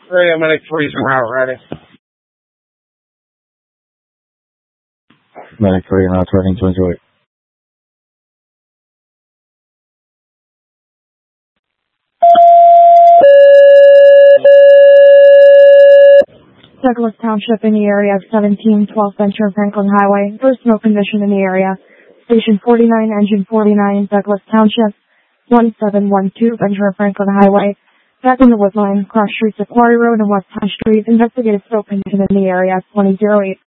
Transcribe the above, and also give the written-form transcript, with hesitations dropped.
3, I'm at 3's route ready. Medic 3, and route turning to enjoy. Douglas Township in the area of 1712 Ventura Franklin Highway. First smoke condition in the area. Station 49, engine 49, Douglas Township, 1712 Ventura Franklin Highway. Back in the Woodline, cross streets of Quarry Road and West High Street. Investigated smoke condition in the area, 2008.